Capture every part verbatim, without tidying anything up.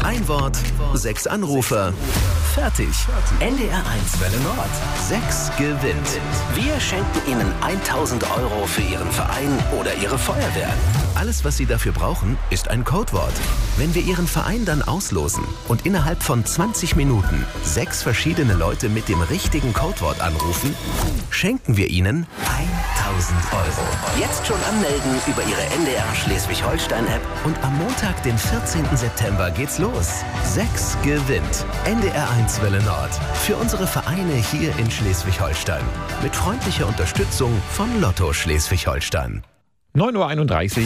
Ein Wort, sechs Anrufer. Fertig. N D R eins Welle Nord. Sechs gewinnt. Wir schenken Ihnen tausend Euro für Ihren Verein oder Ihre Feuerwehr. Alles, was Sie dafür brauchen, ist ein Codewort. Wenn wir Ihren Verein dann auslosen und innerhalb von zwanzig Minuten sechs verschiedene Leute mit dem richtigen Codewort anrufen, schenken wir Ihnen tausend Euro. Jetzt schon anmelden über Ihre N D R Schleswig-Holstein-App und am Montag, den vierzehnten September, geht's los. Sechs gewinnt. N D R eins Welle Nord. Für unsere Vereine hier in Schleswig-Holstein. Mit freundlicher Unterstützung von Lotto Schleswig-Holstein. neun Uhr einunddreißig.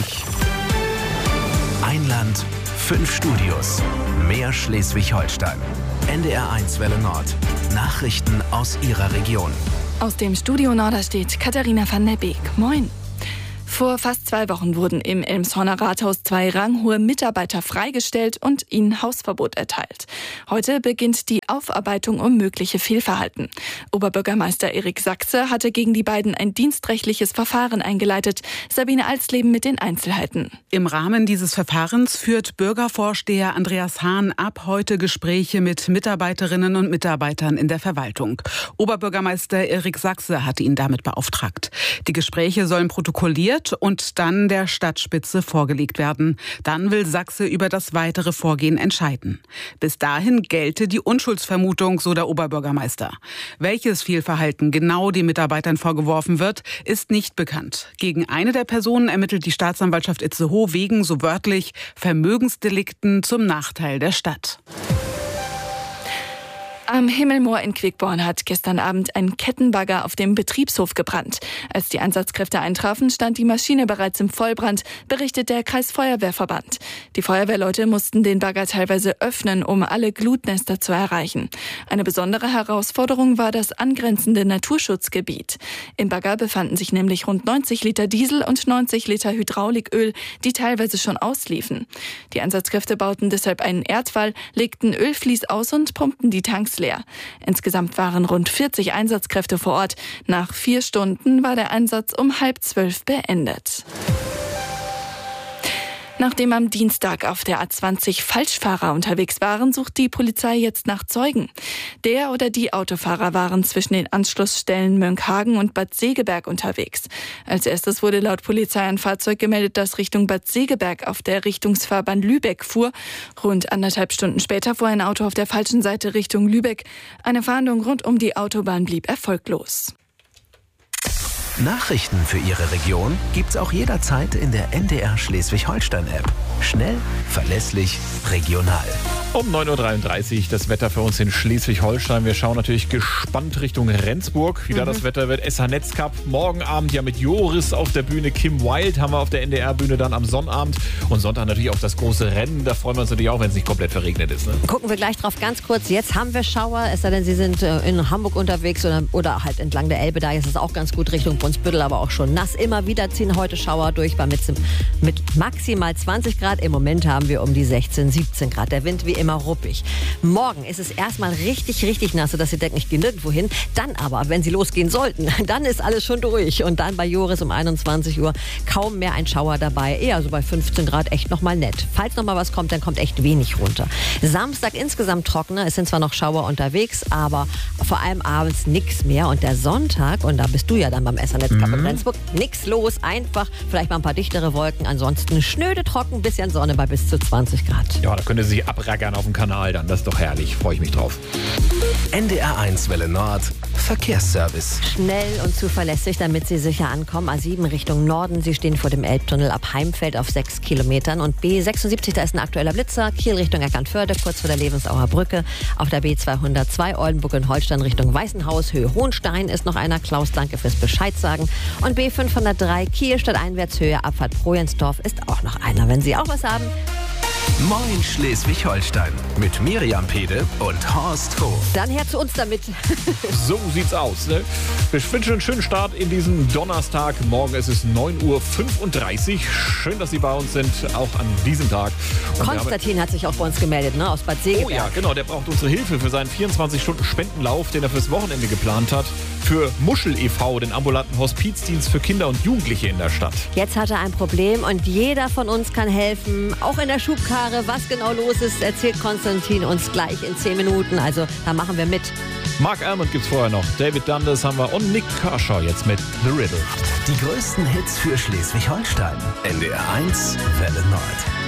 Ein Land, fünf Studios. Mehr Schleswig-Holstein. N D R eins Welle Nord. Nachrichten aus Ihrer Region. Aus dem Studio Norderstedt, Katharina van der Beek. Moin. Vor fast zwei Wochen wurden im Elmshorner Rathaus zwei ranghohe Mitarbeiter freigestellt und ihnen Hausverbot erteilt. Heute beginnt die Aufarbeitung um mögliche Fehlverhalten. Oberbürgermeister Erik Sachse hatte gegen die beiden ein dienstrechtliches Verfahren eingeleitet. Sabine Alsleben mit den Einzelheiten. Im Rahmen dieses Verfahrens führt Bürgervorsteher Andreas Hahn ab heute Gespräche mit Mitarbeiterinnen und Mitarbeitern in der Verwaltung. Oberbürgermeister Erik Sachse hatte ihn damit beauftragt. Die Gespräche sollen protokolliert und dann der Stadtspitze vorgelegt werden. Dann will Sachse über das weitere Vorgehen entscheiden. Bis dahin gelte die Unschuldsvermutung, so der Oberbürgermeister. Welches Fehlverhalten genau den Mitarbeitern vorgeworfen wird, ist nicht bekannt. Gegen eine der Personen ermittelt die Staatsanwaltschaft Itzehoe wegen, so wörtlich, Vermögensdelikten zum Nachteil der Stadt. Am Himmelmoor in Quickborn hat gestern Abend ein Kettenbagger auf dem Betriebshof gebrannt. Als die Einsatzkräfte eintrafen, stand die Maschine bereits im Vollbrand, berichtet der Kreisfeuerwehrverband. Die Feuerwehrleute mussten den Bagger teilweise öffnen, um alle Glutnester zu erreichen. Eine besondere Herausforderung war das angrenzende Naturschutzgebiet. Im Bagger befanden sich nämlich rund neunzig Liter Diesel und neunzig Liter Hydrauliköl, die teilweise schon ausliefen. Die Einsatzkräfte bauten deshalb einen Erdwall, legten Ölflies aus und pumpten die Tanks leer. Insgesamt waren rund vierzig Einsatzkräfte vor Ort. Nach vier Stunden war der Einsatz um halb zwölf beendet. Nachdem am Dienstag auf der A zwanzig Falschfahrer unterwegs waren, sucht die Polizei jetzt nach Zeugen. Der oder die Autofahrer waren zwischen den Anschlussstellen Mönckehagen und Bad Segeberg unterwegs. Als erstes wurde laut Polizei ein Fahrzeug gemeldet, das Richtung Bad Segeberg auf der Richtungsfahrbahn Lübeck fuhr. Rund anderthalb Stunden später fuhr ein Auto auf der falschen Seite Richtung Lübeck. Eine Fahndung rund um die Autobahn blieb erfolglos. Nachrichten für Ihre Region gibt's auch jederzeit in der N D R Schleswig-Holstein-App. Schnell, verlässlich, regional. Um neun Uhr dreiunddreißig das Wetter für uns in Schleswig-Holstein. Wir schauen natürlich gespannt Richtung Rendsburg, wie da mhm. das Wetter wird. S H-Netz Cup morgen Abend ja mit Joris auf der Bühne. Kim Wilde haben wir auf der N D R-Bühne dann am Sonnabend. Und Sonntag natürlich auf das große Rennen. Da freuen wir uns natürlich auch, wenn es nicht komplett verregnet ist. Ne? Gucken wir gleich drauf ganz kurz. Jetzt haben wir Schauer, es sei denn, Sie sind in Hamburg unterwegs oder, oder halt entlang der Elbe. Da ist es auch ganz gut Richtung Brunsbüttel, aber auch schon nass. Immer wieder ziehen heute Schauer durch bei mit, mit maximal zwanzig Grad. Im Moment haben wir um die sechzehn, siebzehn Grad. Der Wind wie immer ruppig. Morgen ist es erstmal richtig, richtig nass, sodass Sie denken, ich gehe nirgendwo hin. Dann aber, wenn Sie losgehen sollten, dann ist alles schon durch. Und dann bei Joris um einundzwanzig Uhr kaum mehr ein Schauer dabei. Eher so bei fünfzehn Grad, echt nochmal nett. Falls nochmal was kommt, dann kommt echt wenig runter. Samstag insgesamt trockener. Es sind zwar noch Schauer unterwegs, aber vor allem abends nichts mehr. Und der Sonntag, und da bist du ja dann beim S H-Netz Cup in Rendsburg, nichts los, einfach vielleicht mal ein paar dichtere Wolken. Ansonsten schnöde trocken, bisschen Sonne bei bis zu zwanzig Grad. Ja, da können Sie sich abrackern auf dem Kanal dann. Das ist doch herrlich. Freue ich mich drauf. N D R eins Welle Nord. Verkehrsservice. Schnell und zuverlässig, damit Sie sicher ankommen. A sieben Richtung Norden. Sie stehen vor dem Elbtunnel ab Heimfeld auf sechs Kilometern. Und B sechsundsiebzig, da ist ein aktueller Blitzer. Kiel Richtung Eckernförde, kurz vor der Levensauer Brücke. Auf der B zweihundertzwei Oldenburg und Holstein Richtung Weißenhaus. Höhe Hohenstein ist noch einer. Klaus, danke fürs Bescheid sagen. Und B fünfhundertdrei Kiel stadteinwärts Höhe Abfahrt Projensdorf ist auch noch einer. Wenn Sie auch was haben. Moin Schleswig-Holstein mit Miriam Pede und Horst Hof. Dann her zu uns damit. So sieht's aus. Ne? Ich wünsche einen schönen Start in diesen Donnerstag. Morgen ist es neun Uhr fünfunddreißig. Schön, dass Sie bei uns sind, auch an diesem Tag. Und Konstantin hat sich auch bei uns gemeldet, ne? Aus Bad Segeberg. Oh ja, genau. Der braucht unsere Hilfe für seinen vierundzwanzig Stunden Spendenlauf, den er fürs Wochenende geplant hat. Für Muschel e V, den ambulanten Hospizdienst für Kinder und Jugendliche in der Stadt. Jetzt hat er ein Problem und jeder von uns kann helfen. Auch in der Schubkarre Fahre. Was genau los ist, erzählt Konstantin uns gleich in zehn Minuten. Also da machen wir mit. Mark Almond gibt's vorher noch. David Dundas haben wir und Nick Kershaw jetzt mit The Riddle. Die größten Hits für Schleswig-Holstein. N D R eins Welle Nord.